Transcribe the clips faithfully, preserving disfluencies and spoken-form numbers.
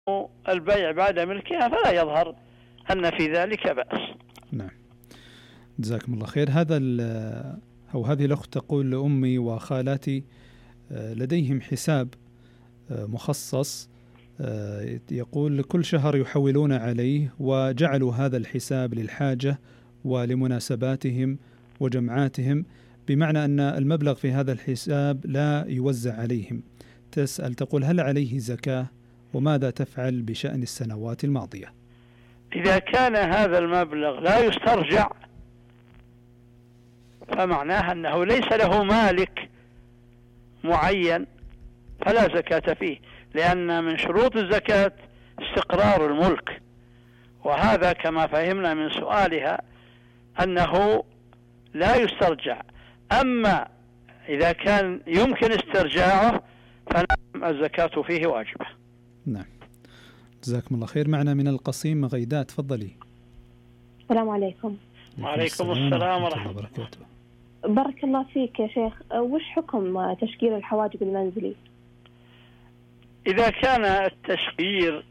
البيع بعد ملكها فلا يظهر أن في ذلك بأس. نعم، جزاكم الله خير. هذا أو هذه الأخت تقول لأمي وخالاتي لديهم حساب مخصص، يقول كل شهر يحولون عليه، وجعلوا هذا الحساب للحاجة ولمناسباتهم وجمعاتهم، بمعنى أن المبلغ في هذا الحساب لا يوزع عليهم. تسأل تقول هل عليه زكاة، وماذا تفعل بشأن السنوات الماضية؟ إذا كان هذا المبلغ لا يسترجع فمعناه أنه ليس له مالك معين فلا زكاة فيه، لأن من شروط الزكاة استقرار الملك، وهذا كما فهمنا من سؤالها أنه لا يسترجع. أما إذا كان يمكن استرجاعه فنعم الزكاة فيه واجبة. نعم، جزاكم الله خير. معنا من القصيم غيداء، تفضلي. السلام عليكم. وعليكم السلام ورحمة الله وبركاته. بارك الله فيك يا شيخ، وش حكم تشكيل الحواجب المنزلي؟ إذا كان التشكير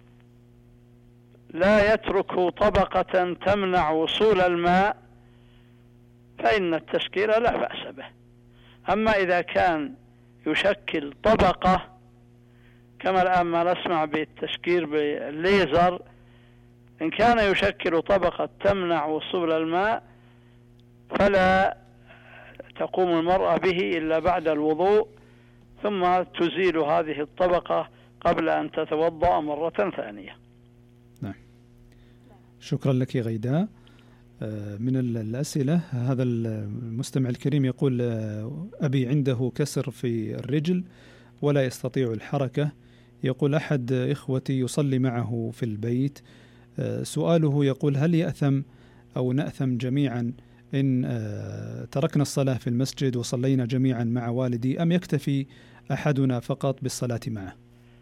لا يترك طبقة تمنع وصول الماء فإن التشكير لا بأس به. أما إذا كان يشكل طبقة كما الآن ما نسمع بالتشكير بالليزر، إن كان يشكل طبقة تمنع وصول الماء فلا تقوم المرأة به إلا بعد الوضوء، ثم تزيل هذه الطبقة قبل أن تتوضأ مرة ثانية. نعم، شكرا لك غيداء. من الأسئلة هذا المستمع الكريم يقول أبي عنده كسر في الرجل ولا يستطيع الحركة، يقول أحد إخوتي يصلي معه في البيت، سؤاله يقول هل يأثم أو نأثم جميعا إن تركنا الصلاة في المسجد وصلينا جميعا مع والدي، أم يكتفي أحدنا فقط بالصلاة معه؟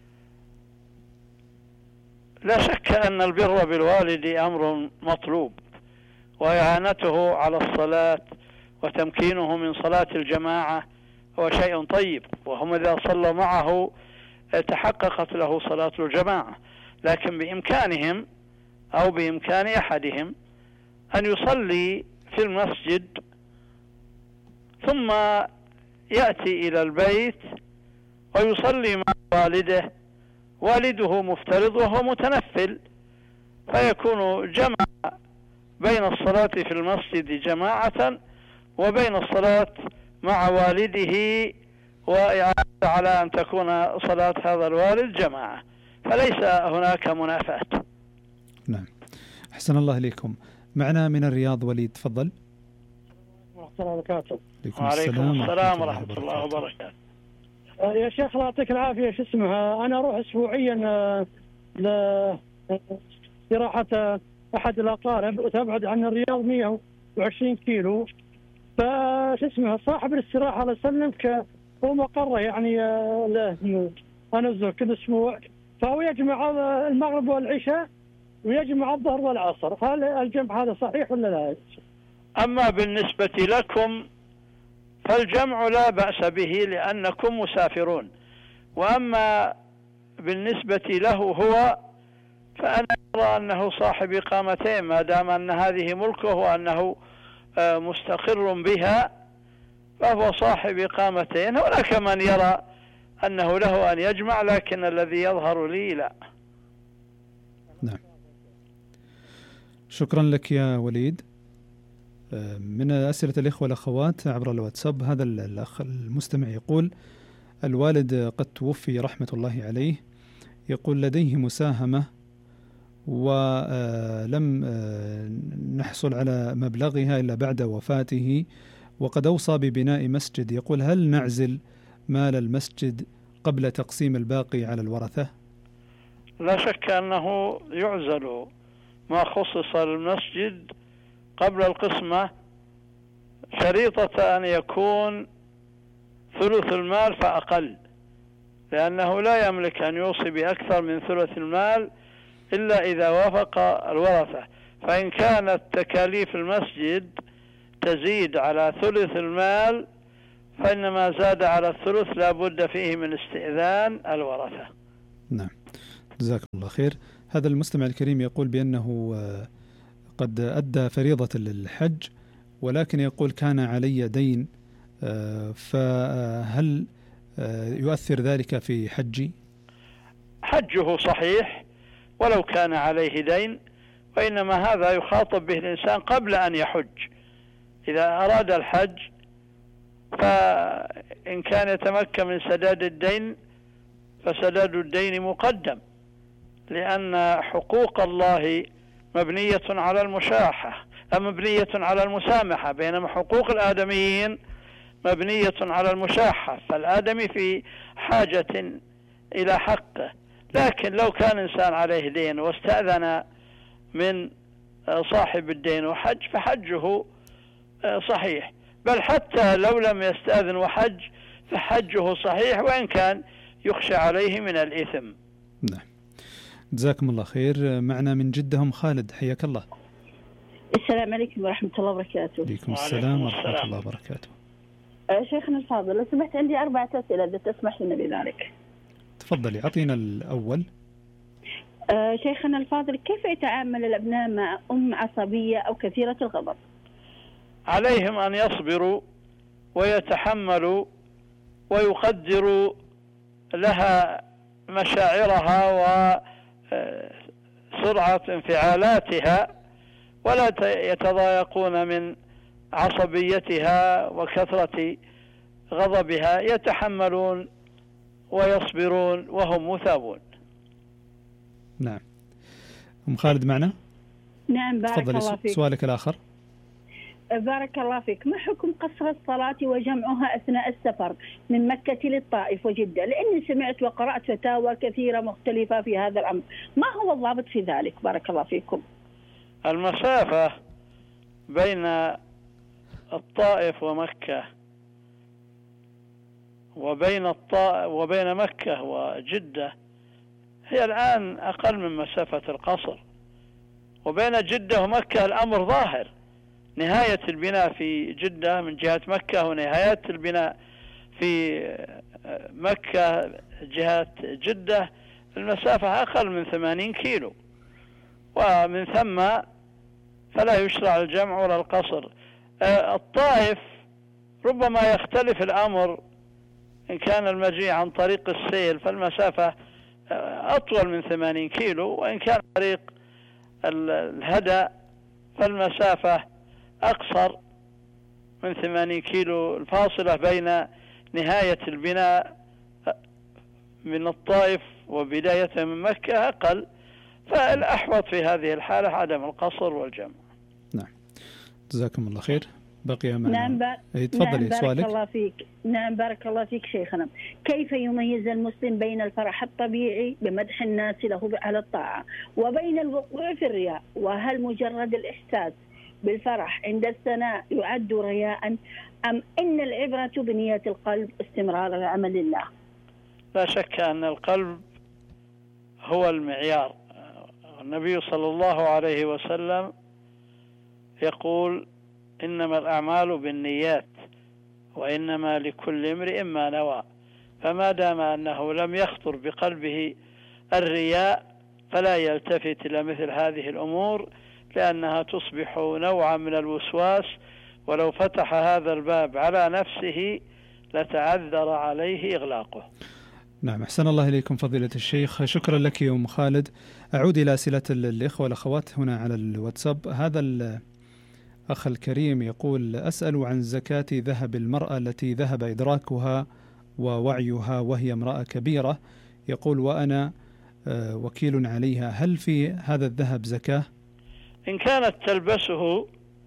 لا شك أن البر بالوالد أمر مطلوب، وإعانته على الصلاة وتمكينه من صلاة الجماعة هو شيء طيب، وهم إذا صلى معه تحققت له صلاة الجماعة. لكن بإمكانهم أو بإمكان أحدهم أن يصلي في المسجد ثم يأتي إلى البيت ويصلي مع والده، والده مفترض وهو متنفل، فيكون جمع بين الصلاة في المسجد جماعة وبين الصلاة مع والده، وإعادة على أن تكون صلاة هذا الوالد جماعة، فليس هناك منافاة. نعم، أحسن الله إليكم. معنا من الرياض وليد، تفضل. وعليكم السلام, السلام ورحمة الله وبركاته. يا شيخ الله يعطيك العافية، شو اسمها، أنا أروح أسبوعيا لاستراحة أحد الأقارب وتبعد عن الرياض مئة وعشرين كيلو، فش اسمها صاحب الاستراحة الله يسلمك هو مقره يعني له أنزل كل أسبوع، فهو يجمع المغرب والعشاء ويجمع الظهر والعصر، هل الجمع هذا صحيح ولا لا؟ أما بالنسبة لكم فالجمع لا بأس به لأنكم مسافرون، وأما بالنسبة له هو فأنا أرى أنه صاحب إقامتين ما دام أن هذه ملكه وأنه مستقر بها، فهو صاحب إقامتين. هناك من يرى أنه له أن يجمع، لكن الذي يظهر لي لا. نعم، شكرا لك يا وليد. من أسئلة الإخوة والأخوات عبر الواتساب، هذا الأخ المستمع يقول الوالد قد توفي رحمة الله عليه، يقول لديه مساهمة ولم نحصل على مبلغها إلا بعد وفاته، وقد أوصى ببناء مسجد، يقول هل نعزل مال المسجد قبل تقسيم الباقي على الورثة؟ لا شك أنه يعزل ما خصص للمسجد قبل القسمة، شريطة أن يكون ثلث المال فأقل، لأنه لا يملك أن يوصي بأكثر من ثلث المال إلا إذا وافق الورثة. فإن كانت تكاليف المسجد تزيد على ثلث المال فإنما زاد على الثلث لا بد فيه من استئذان الورثة. نعم، جزاكم الله خير. هذا المستمع الكريم يقول بأنه قد أدى فريضة الحج، ولكن يقول كان علي دين، فهل يؤثر ذلك في حجي؟ حجه صحيح ولو كان عليه دين، وإنما هذا يخاطب به الإنسان قبل أن يحج. إذا أراد الحج فإن كان يتمكن من سداد الدين فسداد الدين مقدم، لأن حقوق الله مبنية على المشاحة مبنية على المسامحة، بينما حقوق الآدميين مبنية على المشاحة، فالآدمي في حاجة إلى حقه. لكن لو كان إنسان عليه دين واستأذن من صاحب الدين وحج فحجه صحيح، بل حتى لو لم يستأذن وحج فحجه صحيح وإن كان يخشى عليه من الإثم. نعم، جزاكم الله خير. معنا من جدة أم خالد، حياك الله. السلام عليكم ورحمة الله وبركاته. عليكم السلام ورحمة الله وبركاته. شيخنا الفاضل، لو سمحت عندي أربعة أسئلة إذا تسمح لنا بذلك. تفضلي، أعطينا الأول. أه شيخنا الفاضل، كيف يتعامل الأبناء مع أم عصبية أو كثيرة الغضب؟ عليهم أن يصبروا ويتحملوا ويقدروا لها مشاعرها وسرعة انفعالاتها، ولا يتضايقون من عصبيتها وكثرة غضبها، يتحملون ويصبرون وهم مثابون. نعم. أم خالد معنا؟ نعم، بارك الله فيك. سؤالك الآخر. بارك الله فيك، ما حكم قصر الصلاة وجمعها أثناء السفر من مكة للطائف وجدة؟ لأني سمعت وقرأت فتاوى كثيرة مختلفة في هذا الأمر، ما هو الضابط في ذلك؟ بارك الله فيكم. المسافة بين الطائف ومكة وبين الطائف وبين مكة وجدة هي الآن أقل من مسافة القصر، وبين جدة ومكة الأمر ظاهر، نهاية البناء في جدة من جهة مكة ونهاية البناء في مكة جهة جدة المسافة أقل من ثمانين كيلو، ومن ثم فلا يشرع الجمع ولا القصر. الطائف ربما يختلف الأمر، إن كان المجيء عن طريق السيل فالمسافة أطول من ثمانين كيلو، وإن كان طريق الهدى فالمسافة أقصر من ثمانين كيلو. الفاصلة بين نهاية البناء من الطائف وبداية من مكة أقل، فالأحوط في هذه الحالة عدم القصر والجمع. نعم، جزاكم الله خير. بقي معنا. نعم بار... تفضلي. نعم بارك سؤالك. الله فيك. نعم بارك الله فيك شيخنا، كيف يميز المسلم بين الفرح الطبيعي بمدح الناس له على الطاعة وبين الوقوع في الرياء؟ وهل مجرد الإحساس بالفرح عند الثناء يعد رياء، أم إن العبرة بنية القلب استمرار العمل لله؟ لا شك أن القلب هو المعيار. النبي صلى الله عليه وسلم يقول: إنما الأعمال بالنيات وإنما لكل امرئ ما نوى. فما دام أنه لم يخطر بقلبه الرياء فلا يلتفت إلى مثل هذه الأمور، لأنها تصبح نوعا من الوسواس، ولو فتح هذا الباب على نفسه لتعذر عليه إغلاقه. نعم، أحسن الله إليكم فضيلة الشيخ، شكرا لك يا أم خالد. أعود إلى أسئلة الإخوة والأخوات هنا على الواتساب. هذا الأخ الكريم يقول: أسأل عن زكاة ذهب المرأة التي ذهب إدراكها ووعيها وهي امرأة كبيرة، يقول وأنا وكيل عليها، هل في هذا الذهب زكاة؟ إن كانت تلبسه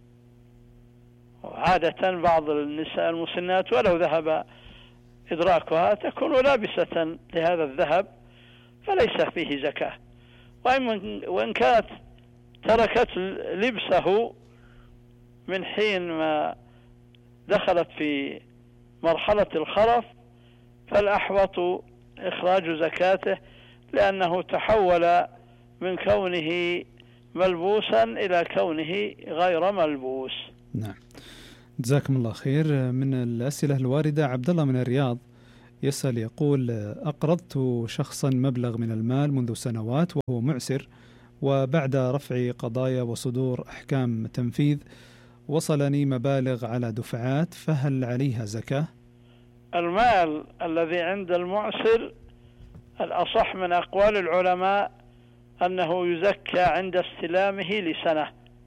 عادة بعض النساء المسنات ولو ذهب إدراكها تكون لابسة لهذا الذهب فليس فيه زكاة، وإن كانت تركت لبسه من حين ما دخلت في مرحلة الخرف فالأحوط إخراج زكاته، لأنه تحول من كونه ملبوسا إلى كونه غير ملبوس. نعم، جزاكم الله خير. من الأسئلة الواردة عبد الله من الرياض يسأل يقول: أقرضت شخصا مبلغ من المال منذ سنوات وهو معسر، وبعد رفع قضايا وصدور أحكام تنفيذ وصلني مبالغ على دفعات، فهل عليها زكاة؟ المال الذي عند المعسر الأصح من أقوال العلماء أنه يزكى عند استلامه لسنة،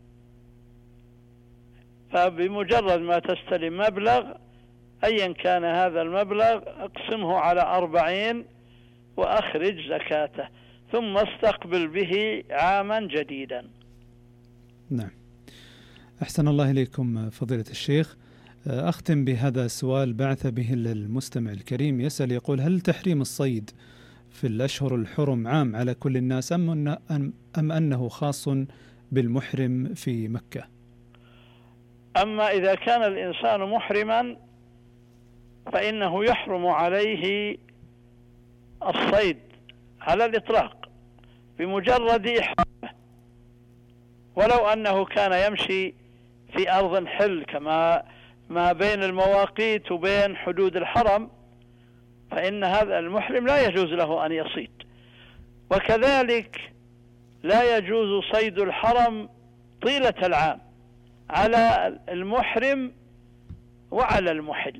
فبمجرد ما تستلم مبلغ أيا كان هذا المبلغ اقسمه على أربعين وأخرج زكاته، ثم استقبل به عاما جديدا. نعم، أحسن الله إليكم فضيلة الشيخ. أختم بهذا السؤال بعث به المستمع الكريم، يسأل يقول: هل تحريم الصيد في الأشهر الحرم عام على كل الناس أم, أم أنه خاص بالمحرم في مكة؟ أما إذا كان الإنسان محرما فإنه يحرم عليه الصيد على الإطلاق بمجرد إحرامه، ولو أنه كان يمشي في أرض حل كما ما بين المواقيت وبين حدود الحرم، فإن هذا المحرم لا يجوز له أن يصيد. وكذلك لا يجوز صيد الحرم طيلة العام على المحرم وعلى المحل.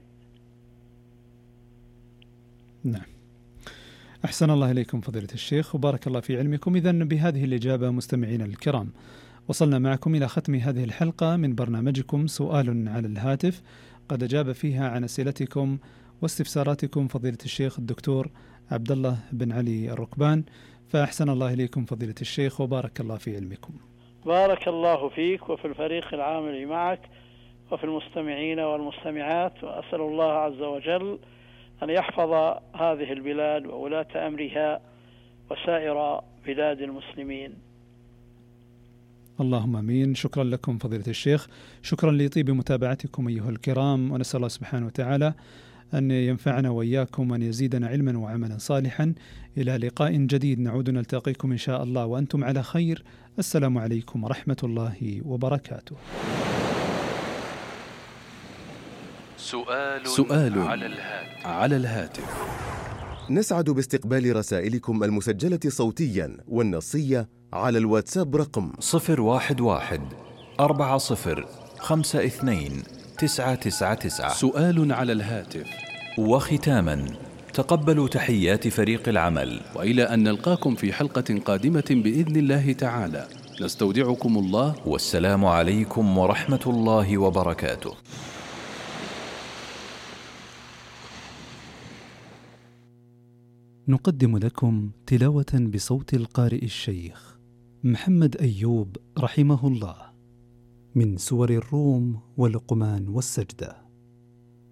نعم، أحسن الله إليكم فضيلة الشيخ وبارك الله في علمكم. إذن بهذه الإجابة مستمعينا الكرام وصلنا معكم إلى ختم هذه الحلقة من برنامجكم سؤال على الهاتف، قد أجاب فيها عن أسئلتكم واستفساراتكم فضيلة الشيخ الدكتور عبد الله بن علي الركبان، فأحسن الله إليكم فضيلة الشيخ وبارك الله في علمكم. بارك الله فيك وفي الفريق العامل معك وفي المستمعين والمستمعات، وأسأل الله عز وجل أن يحفظ هذه البلاد وولاة أمرها وسائر بلاد المسلمين. اللهم امين. شكرا لكم فضيلة الشيخ، شكرا لطيب متابعتكم ايها الكرام، ونسأل الله سبحانه وتعالى ان ينفعنا واياكم وان يزيدنا علما وعملا صالحا. الى لقاء جديد نعود نلتقيكم ان شاء الله وانتم على خير. السلام عليكم ورحمة الله وبركاته. سؤال, سؤال على الهاتف. على الهاتف نسعد باستقبال رسائلكم المسجلة صوتيا والنصية على الواتساب رقم صفر واحد واحد أربعة صفر خمسة اثنين تسعة تسعة تسعة. سؤال على الهاتف. وختاما تقبلوا تحيات فريق العمل، وإلى أن نلقاكم في حلقة قادمة بإذن الله تعالى، نستودعكم الله والسلام عليكم ورحمة الله وبركاته. نقدم لكم تلاوة بصوت القارئ الشيخ محمد أيوب رحمه الله من سور الروم ولقمان والسجدة.